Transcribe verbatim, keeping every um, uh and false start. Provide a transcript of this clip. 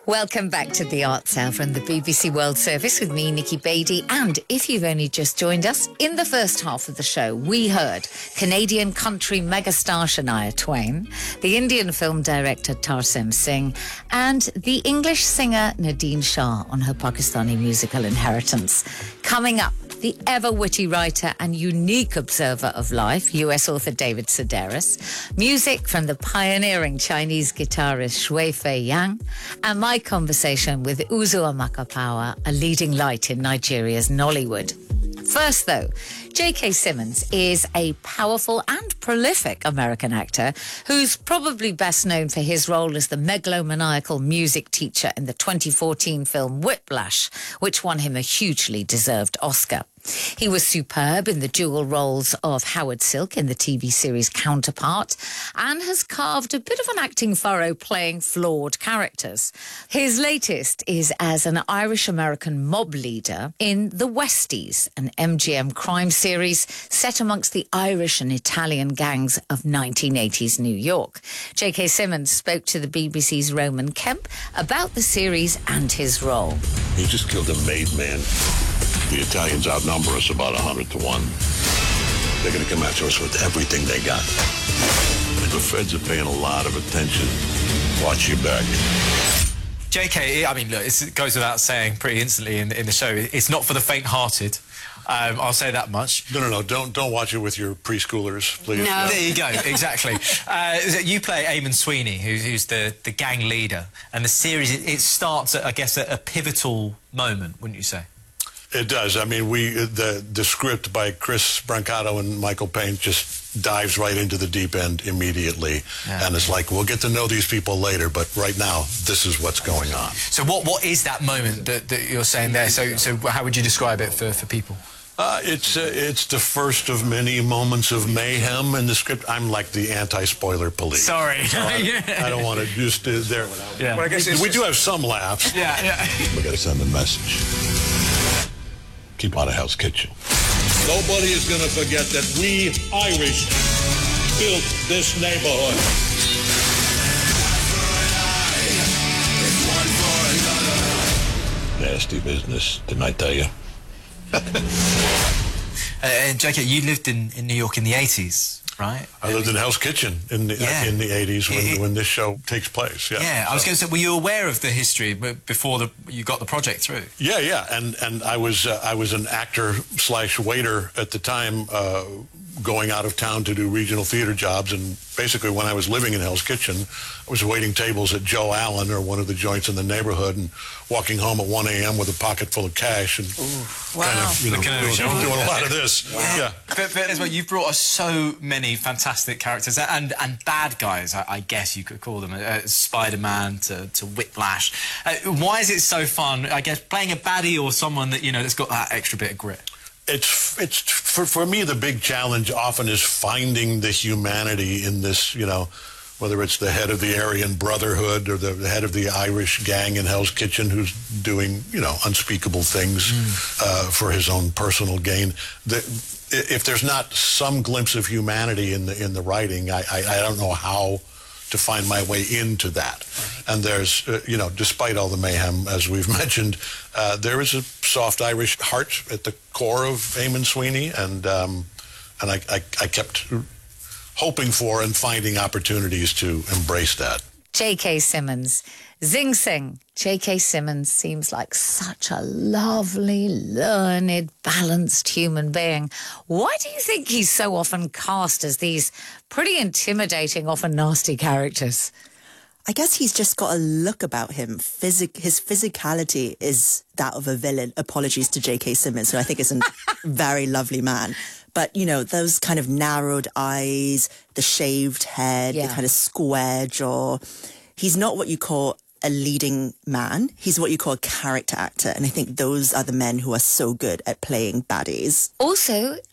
Welcome back to The Arts Hour from the B B C World Service with me, Nikki Beattie. And if you've only just joined us, in the first half of the show, we heard Canadian country megastar Shania Twain, the Indian film director Tarsem Singh, and the English singer Nadine Shah on her Pakistani musical inheritance. Coming up, the ever-witty writer and unique observer of life, U S author David Sedaris, music from the pioneering Chinese guitarist Shui Fei Yang, and my conversation with Uzo Amakapawa, a leading light in Nigeria's Nollywood. First, though, J K. Simmons is a powerful and prolific American actor who's probably best known for his role as the megalomaniacal music teacher in the twenty fourteen film Whiplash, which won him a hugely deserved Oscar. He was superb in the dual roles of Howard Silk in the T V series Counterpart and has carved a bit of an acting furrow playing flawed characters. His latest is as an Irish-American mob leader in The Westies, an M G M crime series set amongst the Irish and Italian gangs of nineteen eighties New York. J K. Simmons spoke to the B B C's Roman Kemp about the series and his role. He just killed a made man. The Italians outnumber us about a hundred to one. They're going to come after us with everything they got. And the feds are paying a lot of attention. Watch your back. J K, I mean, look, it goes without saying pretty instantly in, in the show, it's not for the faint-hearted. Um, I'll say that much. No, no, no, don't don't watch it with your preschoolers, please. No. There you go, exactly. uh, you play Eamon Sweeney, who's, who's the, the gang leader, and the series, it, it starts, at, I guess, at a pivotal moment, wouldn't you say? It does. I mean, we the the script by Chris Brancato and Michael Payne just dives right into the deep end immediately, yeah. And it's like, we'll get to know these people later, but right now, this is what's going on. So what what is that moment that, that you're saying there? So so how would you describe it for, for people? Uh, it's uh, it's the first of many moments of mayhem in the script. I'm like the anti-spoiler police. Sorry. So I, I don't want to just uh, there. Yeah. Well, I guess we do have some laughs. Yeah, yeah. We got to send a message. Keep out of Hell's Kitchen. Nobody is going to forget that we Irish built this neighborhood. Nasty business, didn't I tell you? uh, and J K, you lived in, in New York in the eighties, right? I lived in Hell's Kitchen in the uh, yeah. in the eighties when it, when this show takes place. Yeah, yeah. I was so. going to say, were you aware of the history before the, you got the project through? Yeah, yeah, and and I was uh, I was an actor slash waiter at the time, uh, going out of town to do regional theater jobs, and basically when I was living in Hell's Kitchen, I was waiting tables at Joe Allen or one of the joints in the neighborhood, and walking home at one A M with a pocket full of cash, and Ooh, wow. kind of, you know, doing, doing a lot of this. Wow. Yeah. But, but as well, you've brought us so many fantastic characters and and bad guys, I, I guess you could call them, uh, Spider-Man to, to Whiplash. Uh, why is it so fun, I guess, playing a baddie or someone that, you know, that's got that extra bit of grit? It's it's for for me the big challenge often is finding the humanity in this, you know, whether it's the head of the Aryan Brotherhood or the, the head of the Irish gang in Hell's Kitchen who's doing, you know, unspeakable things mm. uh, for his own personal gain. The, if there's not some glimpse of humanity in the in the writing, I I, I don't know how to find my way into that. And there's, uh, you know, despite all the mayhem, as we've mentioned, uh, there is a soft Irish heart at the core of Eamon Sweeney, and um, and I, I, I kept hoping for and finding opportunities to embrace that. J K. Simmons. Zing Sing. J K. Simmons seems like such a lovely, learned, balanced human being. Why do you think he's so often cast as these pretty intimidating, often nasty characters? I guess he's just got a look about him. Physic his physicality is that of a villain. Apologies to J K. Simmons, who I think is a very lovely man. But, you know, those kind of narrowed eyes, the shaved head, yeah. the kind of square jaw. He's not what you call a leading man. He's what you call a character actor. And I think those are the men who are so good at playing baddies. Also,